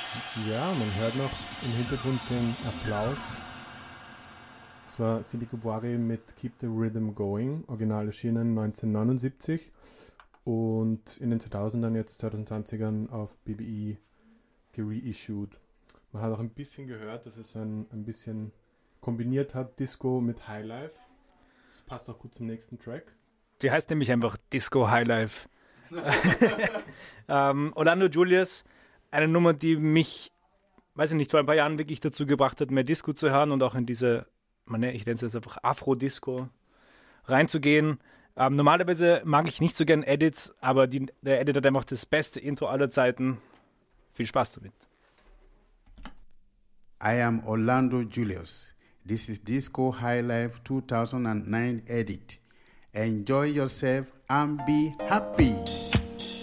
Ja, man hört noch im Hintergrund den Applaus. Das war Sidi Kubwari mit Keep the Rhythm Going, original erschienen 1979 und in den 2000ern, jetzt 2020ern auf BBE gereissued. Man hat auch ein bisschen gehört, dass es so ein bisschen kombiniert hat, Disco mit Highlife. Das passt auch gut zum nächsten Track. Die heißt nämlich einfach Disco Highlife. Orlando Julius, eine Nummer, die mich, weiß ich nicht, vor ein paar Jahren wirklich dazu gebracht hat, mehr Disco zu hören und auch in diese, ich nenne es jetzt einfach Afro-Disco reinzugehen. Normalerweise mag ich nicht so gern Edits, aber der Edit hat einfach das beste Intro aller Zeiten. Viel Spaß damit. I am Orlando Julius. This is Disco Highlife 2009 edit. Enjoy yourself and be happy.